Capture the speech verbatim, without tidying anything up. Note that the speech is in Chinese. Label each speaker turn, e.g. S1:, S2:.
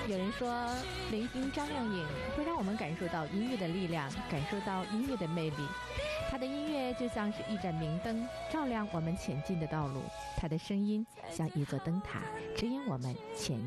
S1: 有人说，聆听张靓颖会让我们感受到音乐的力量，感受到音乐的魅力。她的音乐就像是一盏明灯，照亮我们前进的道路；她的声音像一座灯塔，指引我们前